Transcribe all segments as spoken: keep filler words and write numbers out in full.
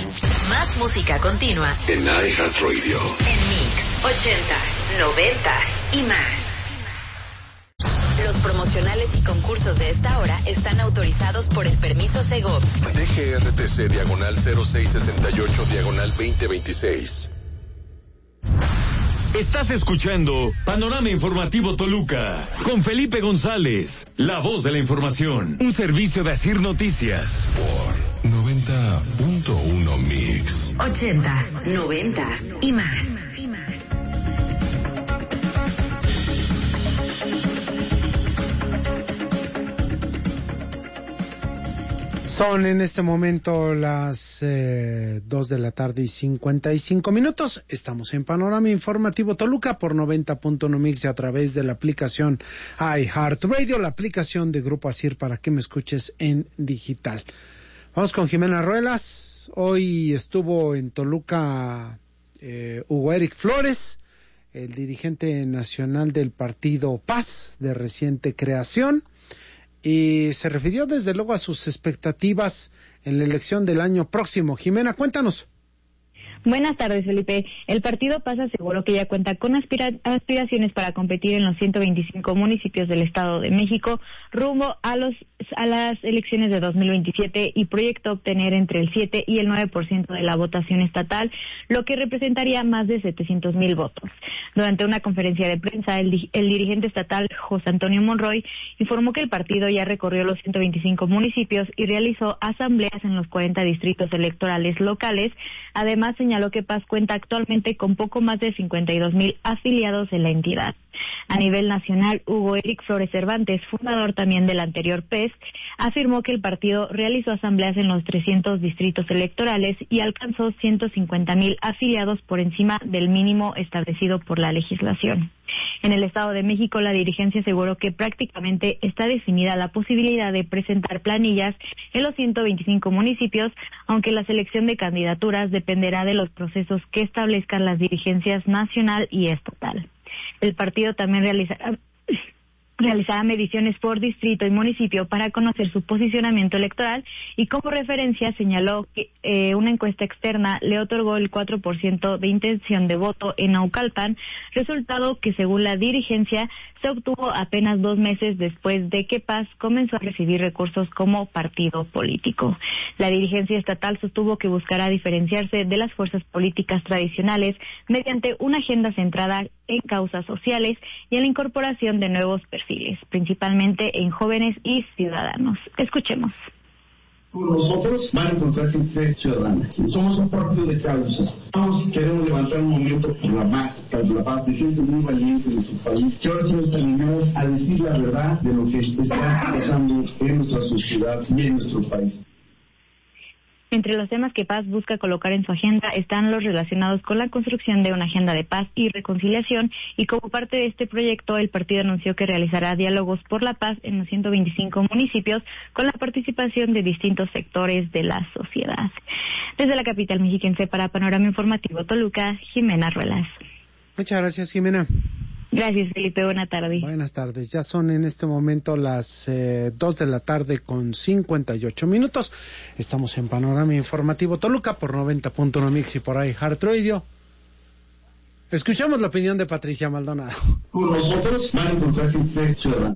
Más música continua en iHeartRadio. En Mix, ochentas, noventas y más. Los promocionales y concursos de esta hora están autorizados por el permiso Segov. D G R T C diagonal cero seis sesenta y ocho diagonal veinte veintiséis. Estás escuchando Panorama Informativo Toluca con Felipe González, la voz de la información, un servicio de Asir Noticias por noventa punto uno Mix. Ochentas, noventas y más. Son en este momento las eh, dos de la tarde y cincuenta y cinco minutos. Estamos en Panorama Informativo Toluca por noventa punto uno Mix y a través de la aplicación iHeartRadio, la aplicación de Grupo Asir para que me escuches en digital. Vamos con Jimena Ruelas. Hoy estuvo en Toluca eh, Hugo Eric Flores, el dirigente nacional del partido Paz de reciente creación. Y se refirió desde luego a sus expectativas en la elección del año próximo. Jimena, cuéntanos. Buenas tardes, Felipe. El partido Paz aseguró que ya cuenta con aspira- aspiraciones para competir en los ciento veinticinco municipios del Estado de México rumbo a los a las elecciones de dos mil veintisiete y proyecta obtener entre el siete y el nueve por ciento de la votación estatal, lo que representaría más de setecientos mil votos. Durante una conferencia de prensa, el, el dirigente estatal José Antonio Monroy informó que el partido ya recorrió los ciento veinticinco municipios y realizó asambleas en los cuarenta distritos electorales locales. Además, señaló que Paz cuenta actualmente con poco más de cincuenta y dos mil afiliados en la entidad. A nivel nacional, Hugo Eric Flores Cervantes, fundador también del anterior P E S, afirmó que el partido realizó asambleas en los trescientos distritos electorales y alcanzó ciento cincuenta mil afiliados por encima del mínimo establecido por la legislación. En el Estado de México, la dirigencia aseguró que prácticamente está definida la posibilidad de presentar planillas en los ciento veinticinco municipios, aunque la selección de candidaturas dependerá de los procesos que establezcan las dirigencias nacional y estatal. El partido también realizará, realizará mediciones por distrito y municipio para conocer su posicionamiento electoral y como referencia señaló que eh, una encuesta externa le otorgó el cuatro por ciento de intención de voto en Naucalpan, resultado que según la dirigencia se obtuvo apenas dos meses después de que Paz comenzó a recibir recursos como partido político. La dirigencia estatal sostuvo que buscará diferenciarse de las fuerzas políticas tradicionales mediante una agenda centrada en causas sociales y en la incorporación de nuevos perfiles, principalmente en jóvenes y ciudadanos. Escuchemos. Con nosotros van a encontrar gente ciudadana. Somos un partido de causas. Vamos, queremos levantar un movimiento por la paz, por la paz de gente muy valiente de su país, que ahora sí nos animamos a decir la verdad de lo que está pasando en nuestra sociedad y en nuestro país. Entre los temas que Paz busca colocar en su agenda están los relacionados con la construcción de una agenda de paz y reconciliación, y como parte de este proyecto el partido anunció que realizará diálogos por la paz en los ciento veinticinco municipios con la participación de distintos sectores de la sociedad. Desde la capital mexiquense para Panorama Informativo Toluca, Jimena Ruelas. Muchas gracias, Jimena. Gracias, Felipe. Buenas tardes. Buenas tardes. Ya son en este momento las eh, dos de la tarde con cincuenta y ocho minutos. Estamos en Panorama Informativo Toluca por noventa punto uno Mix y por iHeartRadio. Escuchamos la opinión de Patricia Maldonado. Con nosotros van a encontrar gente ciudadana.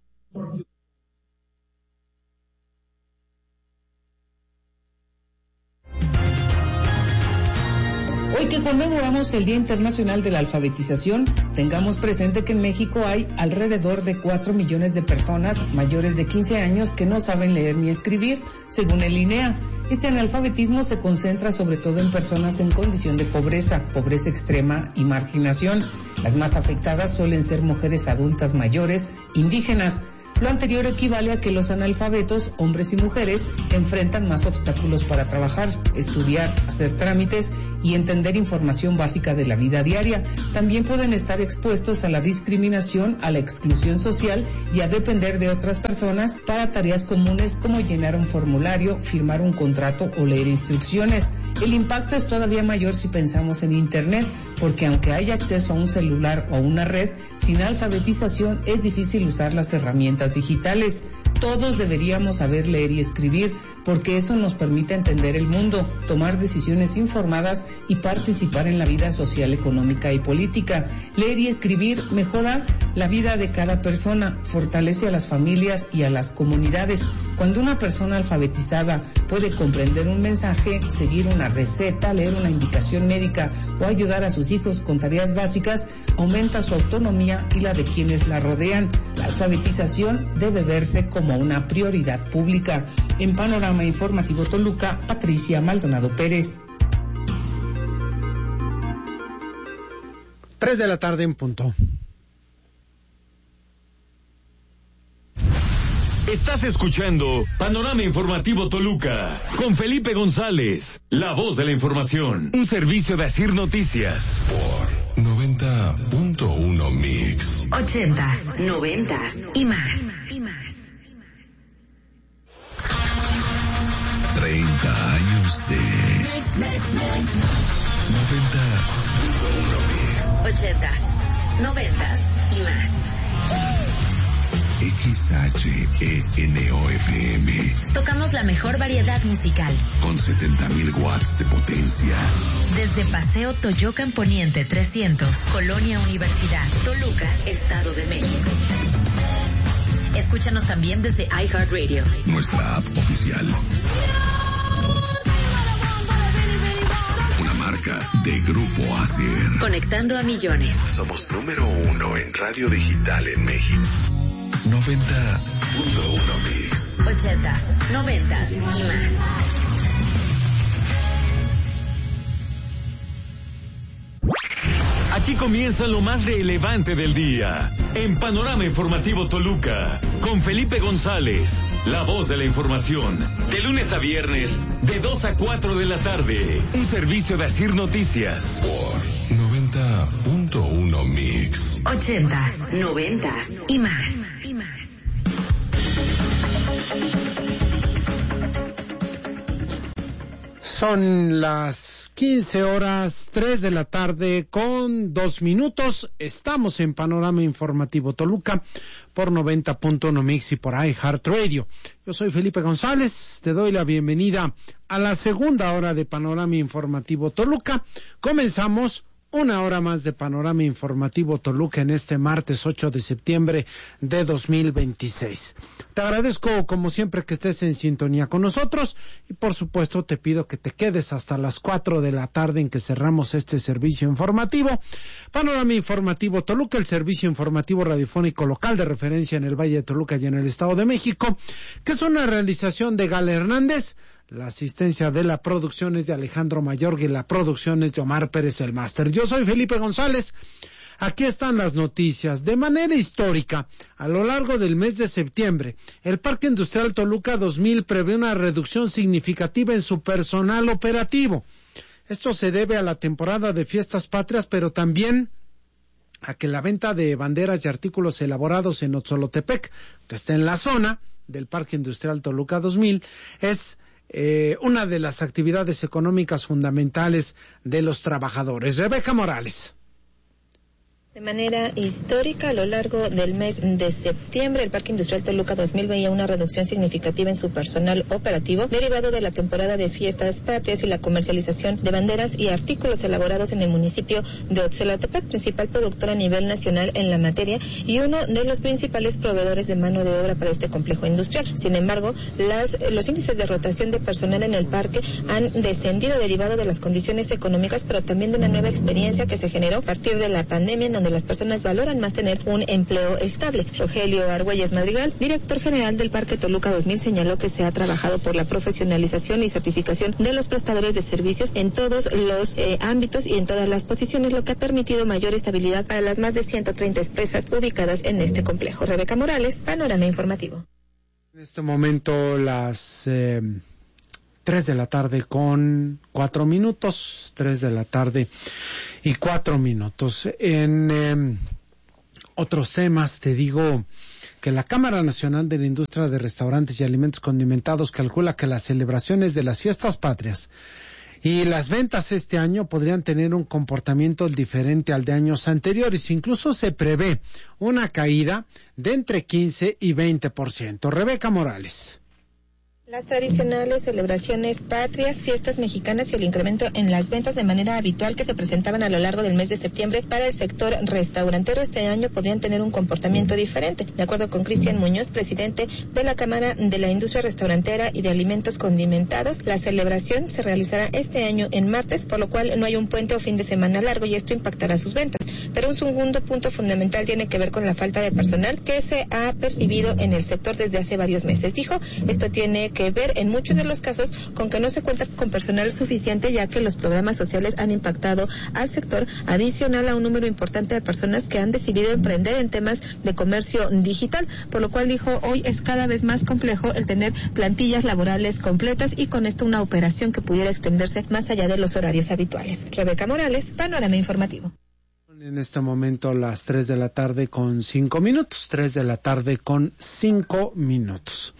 Hoy que conmemoramos el Día Internacional de la Alfabetización, tengamos presente que en México hay alrededor de cuatro millones de personas mayores de quince años que no saben leer ni escribir, según el I N E A. Este analfabetismo se concentra sobre todo en personas en condición de pobreza, pobreza extrema y marginación. Las más afectadas suelen ser mujeres adultas mayores, indígenas. Lo anterior equivale a que los analfabetos, hombres y mujeres, enfrentan más obstáculos para trabajar, estudiar, hacer trámites y entender información básica de la vida diaria. También pueden estar expuestos a la discriminación, a la exclusión social y a depender de otras personas para tareas comunes como llenar un formulario, firmar un contrato o leer instrucciones. El impacto es todavía mayor si pensamos en Internet, porque aunque haya acceso a un celular o a una red, sin alfabetización es difícil usar las herramientas digitales. Todos deberíamos saber leer y escribir, porque eso nos permite entender el mundo, tomar decisiones informadas y participar en la vida social, económica y política. Leer y escribir mejora la vida de cada persona, fortalece a las familias y a las comunidades. Cuando una persona alfabetizada puede comprender un mensaje, seguir una receta, leer una indicación médica o ayudar a sus hijos con tareas básicas, aumenta su autonomía y la de quienes la rodean. La alfabetización debe verse como una prioridad pública. En Panorama Informativo Toluca, Patricia Maldonado Pérez. Tres de la tarde en punto. Estás escuchando Panorama Informativo Toluca con Felipe González, la voz de la información, un servicio de Asir Noticias. Por noventa punto uno Mix. Ochentas, noventas y más. Treinta años de noventa punto uno Mix. Ochentas, noventas y más. X H E N O F M. Tocamos la mejor variedad musical. Con setenta mil watts de potencia. Desde Paseo Toyocan Poniente trescientos, Colonia Universidad, Toluca, Estado de México. Escúchanos también desde iHeartRadio. Nuestra app oficial. Una marca de Grupo Asir. Conectando a millones. Somos número uno en radio digital en México. noventa punto uno Mix. Ochentas, noventas y más. Aquí comienza lo más relevante del día. En Panorama Informativo Toluca, con Felipe González, la voz de la información. De lunes a viernes, de dos a cuatro de la tarde. Un servicio de Asir Noticias. Por noventa punto uno Mix. Ochentas, noventas y más. Son las quince horas, tres de la tarde con dos minutos. Estamos en Panorama Informativo Toluca por noventa punto uno Mix y por iHeartRadio. Yo soy Felipe González, te doy la bienvenida a la segunda hora de Panorama Informativo Toluca. Comenzamos una hora más de Panorama Informativo Toluca en este martes ocho de septiembre de dos mil veintiséis. Te agradezco como siempre que estés en sintonía con nosotros y por supuesto te pido que te quedes hasta las cuatro de la tarde en que cerramos este servicio informativo. Panorama Informativo Toluca, el servicio informativo radiofónico local de referencia en el Valle de Toluca y en el Estado de México, que es una realización de Gala Hernández. La asistencia de la producción es de Alejandro Mayorga y la producción es de Omar Pérez, el máster. Yo soy Felipe González. Aquí están las noticias. De manera histórica, a lo largo del mes de septiembre, el Parque Industrial Toluca dos mil prevé una reducción significativa en su personal operativo. Esto se debe a la temporada de fiestas patrias, pero también a que la venta de banderas y artículos elaborados en Otzolotepec, que está en la zona del Parque Industrial Toluca dos mil, es Eh, una de las actividades económicas fundamentales de los trabajadores. Rebeca Morales. De manera histórica, a lo largo del mes de septiembre, el Parque Industrial Toluca dos mil veía una reducción significativa en su personal operativo, derivado de la temporada de fiestas patrias y la comercialización de banderas y artículos elaborados en el municipio de Otzolotepec, principal productor a nivel nacional en la materia y uno de los principales proveedores de mano de obra para este complejo industrial. Sin embargo, las, los índices de rotación de personal en el parque han descendido derivado de las condiciones económicas, pero también de una nueva experiencia que se generó a partir de la pandemia, en donde las personas valoran más tener un empleo estable. Rogelio Argüelles Madrigal, director general del Parque Toluca dos mil, señaló que se ha trabajado por la profesionalización y certificación de los prestadores de servicios en todos los eh, ámbitos y en todas las posiciones, lo que ha permitido mayor estabilidad para las más de ciento treinta empresas ubicadas en este complejo. Rebeca Morales, Panorama Informativo. En este momento las eh, tres de la tarde con cuatro minutos, tres de la tarde y cuatro minutos. En eh, otros temas te digo que la Cámara Nacional de la Industria de Restaurantes y Alimentos Condimentados calcula que las celebraciones de las fiestas patrias y las ventas este año podrían tener un comportamiento diferente al de años anteriores. Incluso se prevé una caída de entre quince y veinte por ciento. Rebeca Morales. Las tradicionales celebraciones patrias, fiestas mexicanas y el incremento en las ventas de manera habitual que se presentaban a lo largo del mes de septiembre para el sector restaurantero este año podrían tener un comportamiento diferente. De acuerdo con Cristian Muñoz, presidente de la Cámara de la Industria Restaurantera y de Alimentos Condimentados, la celebración se realizará este año en martes, por lo cual no hay un puente o fin de semana largo y esto impactará sus ventas. Pero un segundo punto fundamental tiene que ver con la falta de personal que se ha percibido en el sector desde hace varios meses. Dijo, esto tiene que ver en muchos de los casos con que no se cuenta con personal suficiente, ya que los programas sociales han impactado al sector, adicional a un número importante de personas que han decidido emprender en temas de comercio digital, por lo cual dijo, hoy es cada vez más complejo el tener plantillas laborales completas y con esto una operación que pudiera extenderse más allá de los horarios habituales. Rebeca Morales, Panorama Informativo. En este momento las tres de la tarde con cinco minutos, tres de la tarde con cinco minutos.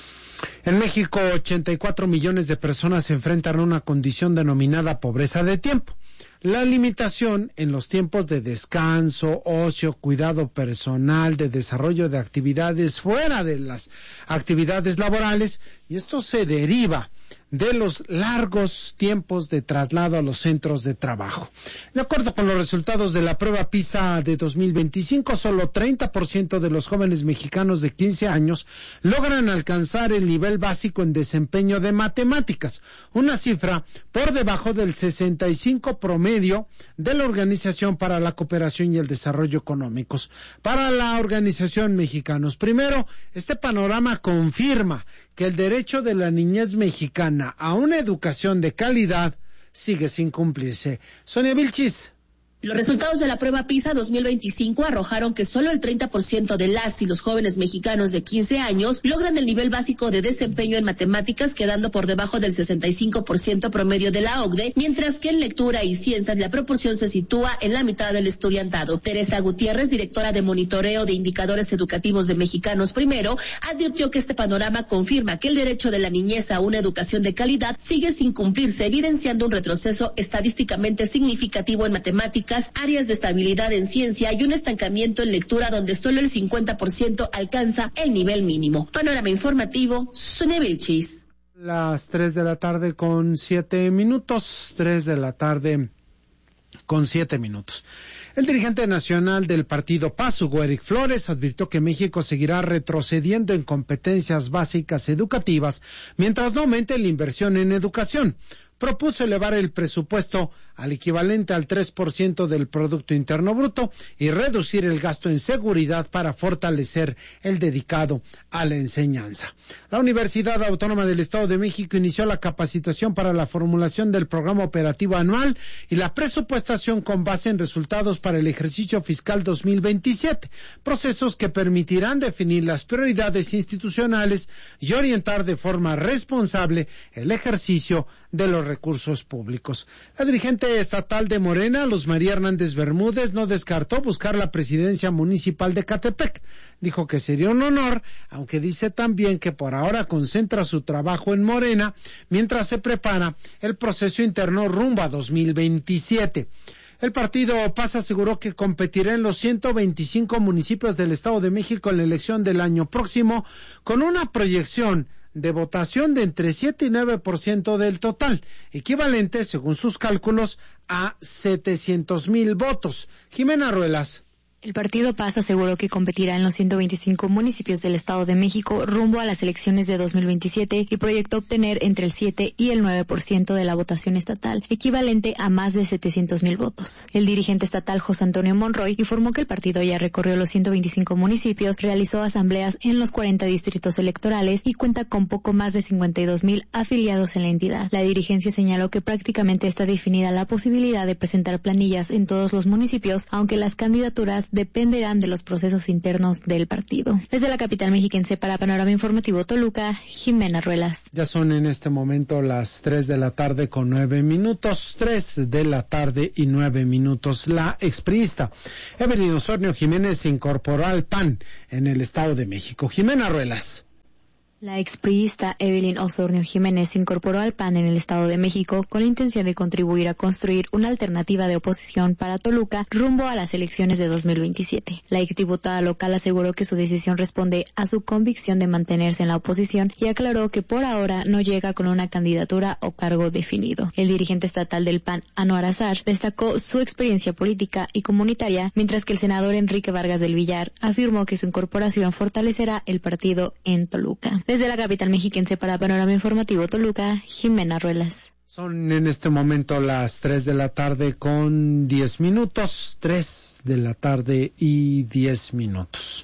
En México, ochenta y cuatro millones de personas se enfrentan a una condición denominada pobreza de tiempo. La limitación en los tiempos de descanso, ocio, cuidado personal, de desarrollo de actividades fuera de las actividades laborales, y esto se deriva de los largos tiempos de traslado a los centros de trabajo. De acuerdo con los resultados de la prueba PISA de dos mil veinticinco, solo treinta por ciento de los jóvenes mexicanos de quince años logran alcanzar el nivel básico en desempeño de matemáticas, una cifra por debajo del sesenta y cinco promedio de la Organización para la Cooperación y el Desarrollo Económicos. Para la Organización Mexicanos Primero, este panorama confirma que el derecho de la niñez mexicana a una educación de calidad sigue sin cumplirse. Sonia Vilchis. Los resultados de la prueba PISA dos mil veinticinco arrojaron que solo el treinta por ciento de las y los jóvenes mexicanos de quince años logran el nivel básico de desempeño en matemáticas, quedando por debajo del sesenta y cinco por ciento promedio de la O C D E, mientras que en lectura y ciencias la proporción se sitúa en la mitad del estudiantado. Teresa Gutiérrez, directora de monitoreo de indicadores educativos de Mexicanos Primero, advirtió que este panorama confirma que el derecho de la niñez a una educación de calidad sigue sin cumplirse, evidenciando un retroceso estadísticamente significativo en matemáticas, áreas de estabilidad en ciencia y un estancamiento en lectura donde solo el cincuenta por ciento alcanza el nivel mínimo. Panorama Informativo, Sonia Vilchis. Las tres de la tarde con siete minutos, tres de la tarde con siete minutos. El dirigente nacional del partido PAS, Hugo Eric Flores, advirtió que México seguirá retrocediendo en competencias básicas educativas mientras no aumente la inversión en educación. Propuso elevar el presupuesto al equivalente al tres por ciento del Producto Interno Bruto y reducir el gasto en seguridad para fortalecer el dedicado a la enseñanza. La Universidad Autónoma del Estado de México inició la capacitación para la formulación del programa operativo anual y la presupuestación con base en resultados para el ejercicio fiscal dos mil veintisiete, procesos que permitirán definir las prioridades institucionales y orientar de forma responsable el ejercicio de los recursos públicos. La dirigente estatal de Morena, Luz María Hernández Bermúdez, no descartó buscar la presidencia municipal de Catepec. Dijo que sería un honor, aunque dice también que por ahora concentra su trabajo en Morena mientras se prepara el proceso interno rumbo a dos mil veintisiete. El partido PAS aseguró que competirá en los ciento veinticinco municipios del Estado de México en la elección del año próximo con una proyección de votación de entre siete y nueve por ciento del total, equivalente, según sus cálculos, a setecientos mil votos. Jimena Ruelas. El partido PAS aseguró que competirá en los ciento veinticinco municipios del Estado de México rumbo a las elecciones de dos mil veintisiete y proyectó obtener entre el siete y el nueve por ciento de la votación estatal, equivalente a más de setecientos mil votos. El dirigente estatal José Antonio Monroy informó que el partido ya recorrió los ciento veinticinco municipios, realizó asambleas en los cuarenta distritos electorales y cuenta con poco más de cincuenta y dos mil afiliados en la entidad. La dirigencia señaló que prácticamente está definida la posibilidad de presentar planillas en todos los municipios, aunque las candidaturas dependerán de los procesos internos del partido. Desde la capital mexiquense para Panorama Informativo Toluca, Jimena Ruelas. Ya son en este momento las tres de la tarde con nueve minutos, tres de la tarde y nueve minutos. La expriista Evelyn Osornio Jiménez se incorporó al P A N en el Estado de México. Jimena Ruelas. La expriista Evelyn Osornio Jiménez se incorporó al P A N en el Estado de México con la intención de contribuir a construir una alternativa de oposición para Toluca rumbo a las elecciones de dos mil veintisiete. La exdiputada local aseguró que su decisión responde a su convicción de mantenerse en la oposición y aclaró que por ahora no llega con una candidatura o cargo definido. El dirigente estatal del P A N, Anuar Azar, destacó su experiencia política y comunitaria, mientras que el senador Enrique Vargas del Villar afirmó que su incorporación fortalecerá el partido en Toluca. Desde la capital mexiquense para Panorama Informativo Toluca, Jimena Ruelas. Son en este momento las tres de la tarde con diez minutos, tres de la tarde y diez minutos.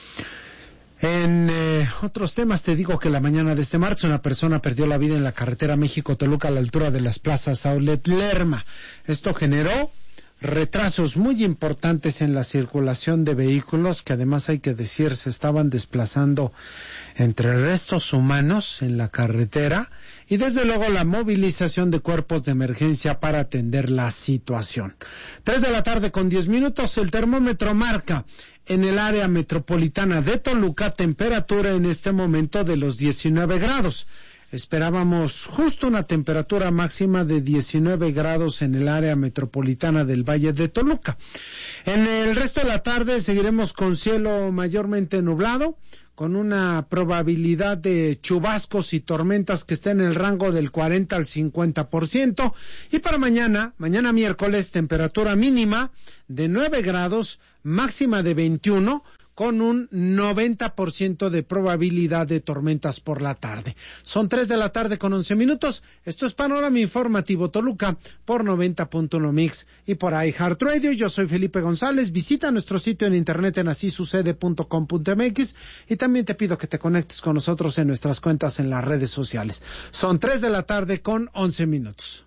En eh, otros temas te digo que la mañana de este martes una persona perdió la vida en la carretera México-Toluca a la altura de las plazas Aulet Lerma. Esto generó retrasos muy importantes en la circulación de vehículos que además hay que decir se estaban desplazando entre restos humanos en la carretera y desde luego la movilización de cuerpos de emergencia para atender la situación. Tres de la tarde con diez minutos, el termómetro marca en el área metropolitana de Toluca temperatura en este momento de los diecinueve grados. Esperábamos justo una temperatura máxima de diecinueve grados en el área metropolitana del Valle de Toluca. En el resto de la tarde seguiremos con cielo mayormente nublado, con una probabilidad de chubascos y tormentas que esté en el rango del cuarenta al cincuenta por ciento. Y para mañana, mañana miércoles, temperatura mínima de nueve grados, máxima de veintiuno, con un noventa por ciento de probabilidad de tormentas por la tarde. Son tres de la tarde con once minutos. Esto es Panorama Informativo Toluca por noventa punto uno Mix y por iHeartRadio. Yo soy Felipe González. Visita nuestro sitio en internet en así sucede punto com punto mx y también te pido que te conectes con nosotros en nuestras cuentas en las redes sociales. Son tres de la tarde con once minutos.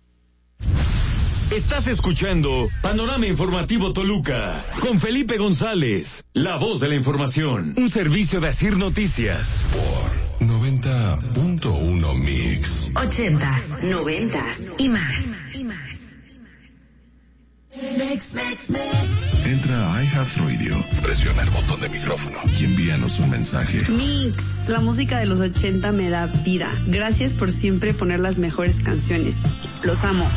Estás escuchando Panorama Informativo Toluca con Felipe González, la voz de la información, un servicio de Asir Noticias por noventa punto uno Mix. Ochentas, noventas y más. Entra a iHeartRadio, presiona el botón de micrófono y envíanos un mensaje. Mix, la música de los ochenta me da vida. Gracias por siempre poner las mejores canciones. Los amo.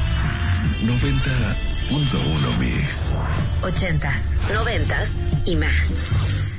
noventa punto uno Mix. Ochentas, noventas y más.